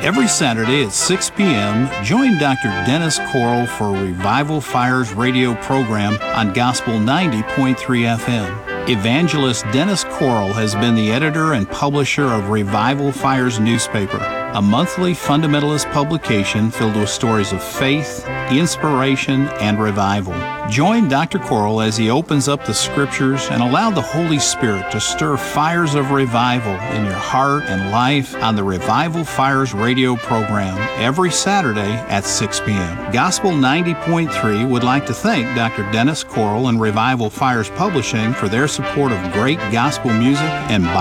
Every Saturday at 6 p.m., join Dr. Dennis Coral for Revival Fires radio program on Gospel 90.3 FM. Evangelist Dennis Coral has been the editor and publisher of Revival Fires newspaper, a monthly fundamentalist publication filled with stories of faith, inspiration, and revival. Join Dr. Coral as he opens up the scriptures and allow the Holy Spirit to stir fires of revival in your heart and life on the Revival Fires radio program every Saturday at 6 p.m. Gospel 90.3 would like to thank Dr. Dennis Coral and Revival Fires Publishing for their support of great gospel music and